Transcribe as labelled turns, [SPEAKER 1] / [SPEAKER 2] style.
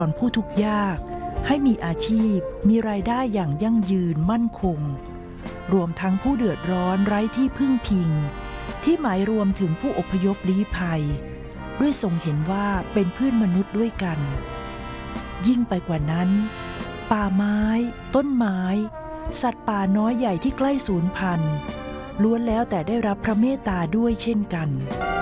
[SPEAKER 1] อนผู้ทุกข์ยากให้มีอาชีพมีรายได้อย่างยั่งยืนมั่นคงรวมทั้งผู้เดือดร้อนไร้ที่พึ่งพิงที่หมายรวมถึงผู้อพยพลี้ภัยด้วยทรงเห็นว่าเป็นเพื่อนมนุษย์ด้วยกันยิ่งไปกว่านั้นป่าไม้ต้นไม้สัตว์ป่าน้อยใหญ่ที่ใกล้สูญพันธุ์ล้วนแล้วแต่ได้รับพระเมตตาด้วยเช่นกัน